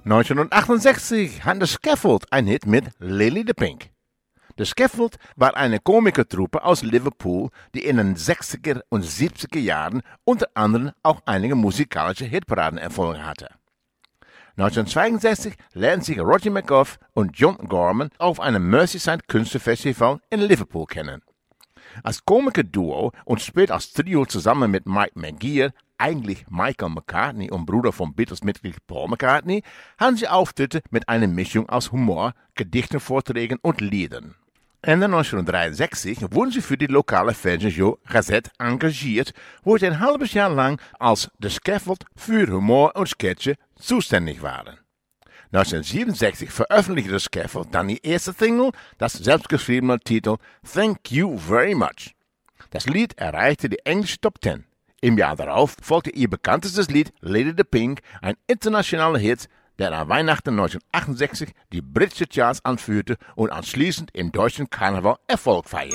1968 had The Scaffold ein Hit mit Lily the Pink. The Scaffold war eine Komikertruppe aus Liverpool, die in den 60er und 70er Jahren unter anderem auch einige musikalische Hitparadenerfolge hatte. 1962 lernten sich Roger McGough und John Gorman auf einem Merseyside Künstlerfestival in Liverpool kennen. Als Komikerduo und später als Trio zusammen mit Mike McGear, eigentlich Michael McCartney und Bruder von Beatles-Mitglied Paul McCartney, hatten sie Auftritte mit einer Mischung aus Humor, Gedichtenvorträgen und Liedern. Ende 1963 wurden sie für die lokale Fernsehshow Gazette engagiert, wo sie ein halbes Jahr lang als The Scaffold für Humor und Sketche zuständig waren. 1967 veröffentlichte The Scaffold dann die erste Single, das selbstgeschriebene Titel Thank You Very Much. Das Lied erreichte die englische Top 10. Im Jahr darauf folgte ihr bekanntestes Lied Lady the Pink, ein internationaler Hit, der an Weihnachten 1968 die britische Charts anführte und anschließend im deutschen Karneval Erfolg feierte.